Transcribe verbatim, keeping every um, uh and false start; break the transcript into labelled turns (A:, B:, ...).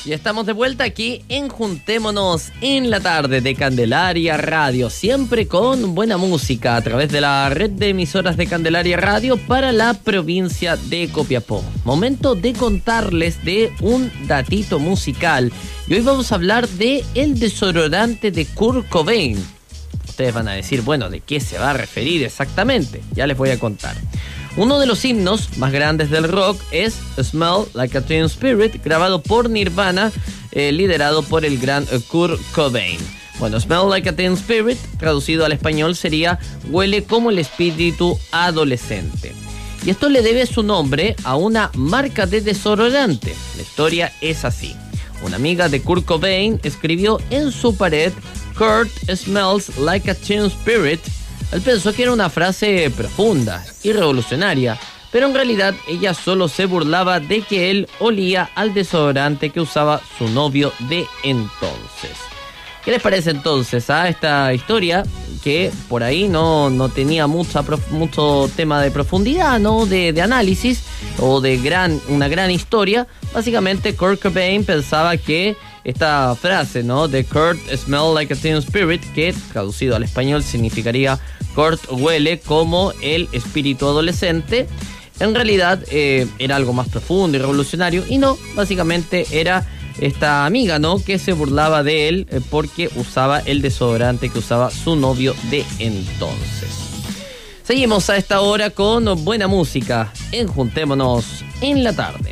A: Ya estamos de vuelta aquí en Juntémonos en la tarde de Candelaria Radio, siempre con buena música a través de la red de emisoras de Candelaria Radio para la provincia de Copiapó. Momento de contarles de un datito musical y hoy vamos a hablar de el desodorante de Kurt Cobain. Ustedes van a decir, bueno, ¿de qué se va a referir exactamente? Ya les voy a contar. Uno de los himnos más grandes del rock es Smell Like a Teen Spirit, grabado por Nirvana, eh, liderado por el gran eh, Kurt Cobain. Bueno, Smell Like a Teen Spirit, traducido al español, sería Huele como el espíritu adolescente. Y esto le debe su nombre a una marca de desodorante. La historia es así. Una amiga de Kurt Cobain escribió en su pared Kurt smells like a teen spirit. Él pensó que era una frase profunda y revolucionaria, pero en realidad ella solo se burlaba de que él olía al desodorante que usaba su novio de entonces. ¿Qué les parece entonces a esta historia? Que por ahí no, no tenía mucha, mucho tema de profundidad, ¿no? De, de análisis o de gran, una gran historia. Básicamente Kurt Cobain pensaba que esta frase, ¿no? De Kurt smell like a teen spirit, que traducido al español significaría Kurt huele como el espíritu adolescente, en realidad eh, era algo más profundo y revolucionario, y no, básicamente era esta amiga, ¿no? Que se burlaba de él eh, porque usaba el desodorante que usaba su novio de entonces. Seguimos a esta hora con buena música en Juntémonos en la tarde.